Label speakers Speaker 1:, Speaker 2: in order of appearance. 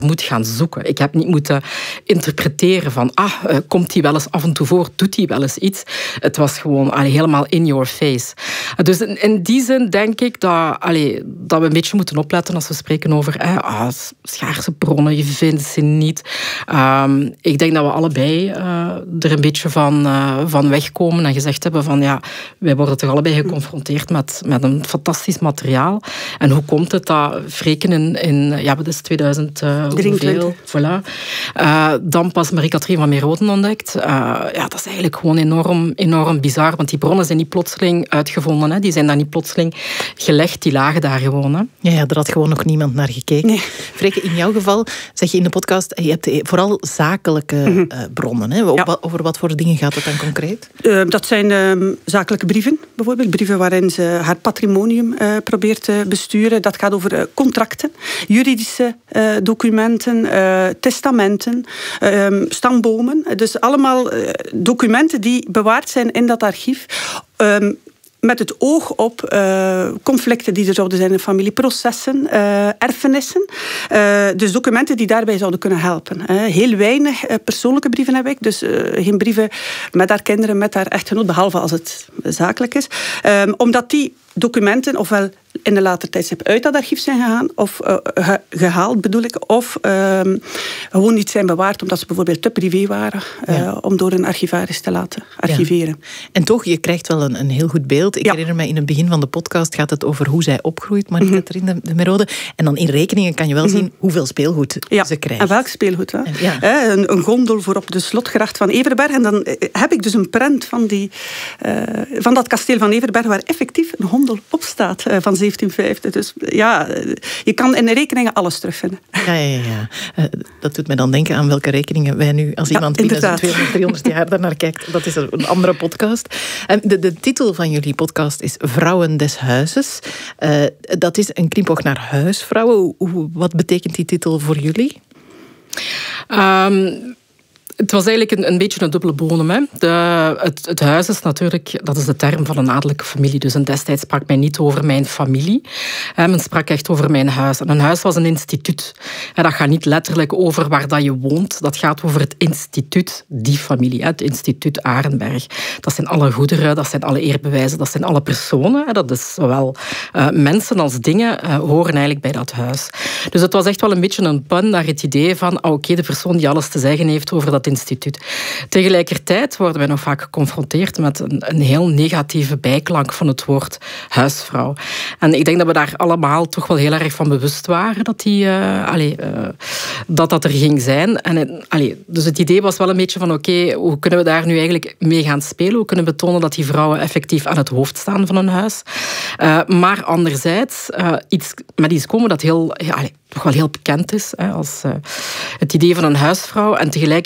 Speaker 1: moet gaan zoeken. Ik heb niet moeten interpreteren van, komt die wel eens af en toe voor, doet die wel eens iets. Het was gewoon helemaal in your face. Dus in die zin denk ik dat we een beetje moeten opletten als we spreken over schaarse bronnen, je vindt ze niet. Ik denk dat we allebei er een beetje van wegkomen en gezegd hebben van, wij worden toch allebei geconfronteerd met een fantastisch materiaal. En hoe komt het dat Freken in wat is 2000 voilà. Dan pas Marie-Catherine van Meroden ontdekt. Dat is eigenlijk gewoon enorm bizar, want die bronnen zijn niet plotseling uitgevonden. Hè. Die zijn daar niet plotseling gelegd, die lagen daar gewoon. Hè.
Speaker 2: Ja, er had gewoon nog niemand naar gekeken. Nee. Freke, in jouw geval zeg je in de podcast, je hebt vooral zakelijke bronnen. Hè. Over wat voor dingen gaat het dan concreet?
Speaker 3: Dat zijn zakelijke brieven, bijvoorbeeld. Brieven waarin ze haar patrimonium probeert te besturen. Dat gaat over contracten, juridische documenten, testamenten, stambomen. Dus allemaal documenten die bewaard zijn in dat archief. Met het oog op conflicten die er zouden zijn in familieprocessen, erfenissen. Dus documenten die daarbij zouden kunnen helpen. Heel weinig persoonlijke brieven heb ik. Dus geen brieven met haar kinderen, met haar echtgenoot, behalve als het zakelijk is. Omdat die documenten ofwel in de later tijdstip uit dat archief zijn gegaan, of gehaald bedoel ik, of gewoon niet zijn bewaard omdat ze bijvoorbeeld te privé waren om door een archivaris te laten archiveren.
Speaker 2: Ja. En toch, je krijgt wel een heel goed beeld. Ik herinner me, in het begin van de podcast gaat het over hoe zij opgroeit, Marie-Catherine de Merode. En dan in rekeningen kan je wel zien hoeveel speelgoed ze krijgt.
Speaker 3: En welk speelgoed. Hè? Een gondel voor op de slotgracht van Everberg. En dan heb ik dus een prent van dat kasteel van Everberg waar effectief een gondel op staat van 1750. Dus je kan in de rekeningen alles terugvinden.
Speaker 2: Ja. Dat doet mij dan denken aan welke rekeningen wij nu, als iemand binnen 200, 300 jaar daarnaar kijkt. Dat is een andere podcast. De titel van jullie podcast is Vrouwen des Huizes. Dat is een knipoog naar huisvrouwen. Wat betekent die titel voor jullie?
Speaker 1: Het was eigenlijk een beetje een dubbele bodem. Hè. Het huis is natuurlijk, dat is de term van een adellijke familie. Dus destijds sprak men niet over mijn familie. Men sprak echt over mijn huis. En een huis was een instituut. En dat gaat niet letterlijk over waar dat je woont. Dat gaat over het instituut, die familie. Het instituut Arenberg. Dat zijn alle goederen, dat zijn alle eerbewijzen, dat zijn alle personen. Dat is zowel mensen als dingen horen eigenlijk bij dat huis. Dus het was echt wel een beetje een pun naar het idee van de persoon die alles te zeggen heeft over dat instituut. Tegelijkertijd worden wij nog vaak geconfronteerd met een heel negatieve bijklank van het woord huisvrouw. En ik denk dat we daar allemaal toch wel heel erg van bewust waren dat er ging zijn. En dus het idee was wel een beetje van hoe kunnen we daar nu eigenlijk mee gaan spelen? Hoe kunnen we tonen dat die vrouwen effectief aan het hoofd staan van een huis? Maar anderzijds met iets komen dat toch wel heel bekend is, als het idee van een huisvrouw. En tegelijk